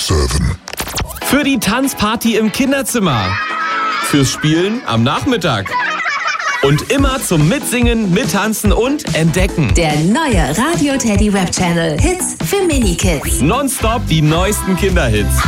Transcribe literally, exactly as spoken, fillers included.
sieben. Für die Tanzparty im Kinderzimmer. Fürs Spielen am Nachmittag. Und immer zum Mitsingen, Mittanzen und Entdecken. Der neue Radio Teddy Web Channel. Hits für Mini-Kids. Nonstop die neuesten Kinderhits.